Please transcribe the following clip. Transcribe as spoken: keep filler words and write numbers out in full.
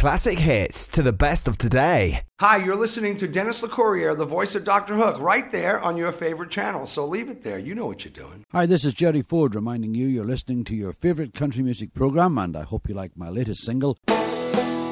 classic hits to the best of today. Hi, you're listening to Dennis LeCourrier, the voice of Doctor Hook, right there on your favorite channel. So leave it there. You know what you're doing. Hi, this is Jerry Ford reminding you you're listening to your favorite country music program, and I hope you like my latest single.